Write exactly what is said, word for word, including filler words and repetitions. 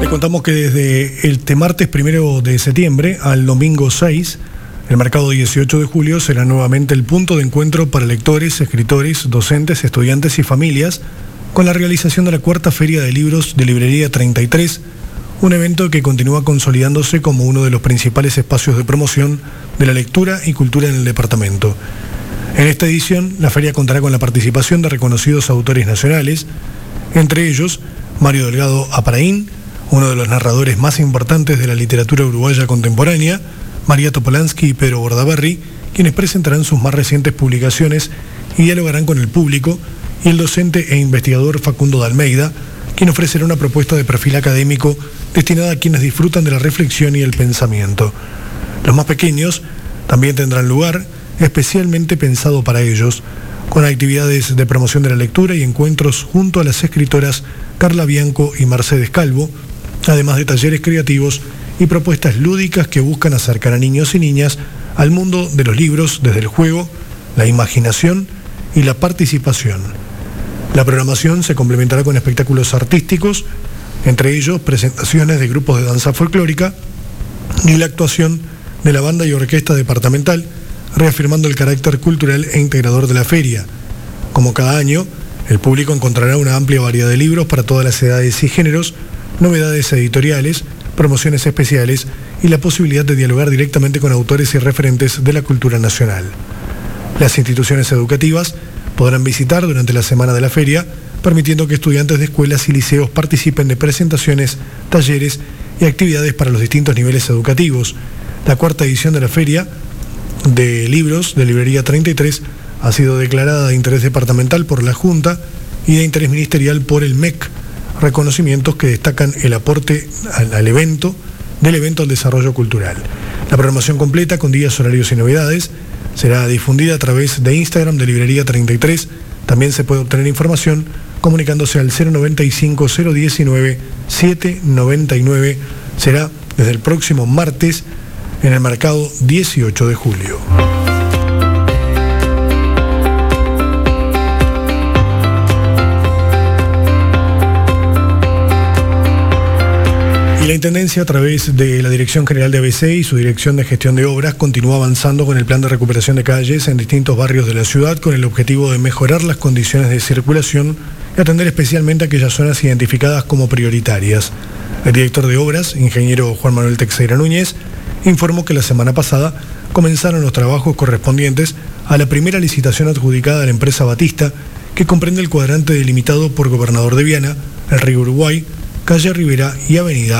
Contamos que desde este martes primero de septiembre al domingo seis, el mercado dieciocho de julio será nuevamente el punto de encuentro para lectores, escritores, docentes, estudiantes y familias, con la realización de la cuarta Feria de Libros de Librería treinta y tres, un evento que continúa consolidándose como uno de los principales espacios de promoción de la lectura y cultura en el departamento. En esta edición, la feria contará con la participación de reconocidos autores nacionales, entre ellos Mario Delgado Aparaín, uno de los narradores más importantes de la literatura uruguaya contemporánea, María Topolansky y Pedro Bordaberry, quienes presentarán sus más recientes publicaciones y dialogarán con el público, y el docente e investigador Facundo de Almeida, quien ofrecerá una propuesta de perfil académico destinada a quienes disfrutan de la reflexión y el pensamiento. Los más pequeños también tendrán lugar, especialmente pensado para ellos, con actividades de promoción de la lectura y encuentros junto a las escritoras Carla Bianco y Mercedes Calvo, además de talleres creativos y propuestas lúdicas que buscan acercar a niños y niñas al mundo de los libros desde el juego, la imaginación y la participación. La programación se complementará con espectáculos artísticos, entre ellos presentaciones de grupos de danza folclórica y la actuación de la banda y orquesta departamental, reafirmando el carácter cultural e integrador de la feria. Como cada año, el público encontrará una amplia variedad de libros para todas las edades y géneros, novedades editoriales, promociones especiales y la posibilidad de dialogar directamente con autores y referentes de la cultura nacional. Las instituciones educativas podrán visitar durante la semana de la feria, permitiendo que estudiantes de escuelas y liceos participen de presentaciones, talleres y actividades para los distintos niveles educativos. La cuarta edición de la feria de libros de Librería treinta y tres ha sido declarada de interés departamental por la Junta y de interés ministerial por el M E C, reconocimientos que destacan el aporte al, al evento, del evento al desarrollo cultural. La programación completa con días, horarios y novedades será difundida a través de Instagram de Librería treinta y tres. También se puede obtener información comunicándose al cero noventa y cinco, cero diecinueve, siete noventa y nueve. Será desde el próximo martes en el mercado dieciocho de julio. Y la Intendencia, a través de la Dirección General de A B C y su Dirección de Gestión de Obras, continúa avanzando con el plan de recuperación de calles en distintos barrios de la ciudad con el objetivo de mejorar las condiciones de circulación y atender especialmente aquellas zonas identificadas como prioritarias. El director de Obras, ingeniero Juan Manuel Teixeira Núñez, informó que la semana pasada comenzaron los trabajos correspondientes a la primera licitación adjudicada a la empresa Batista, que comprende el cuadrante delimitado por Gobernador de Viana, el Río Uruguay, Calle Rivera y Avenida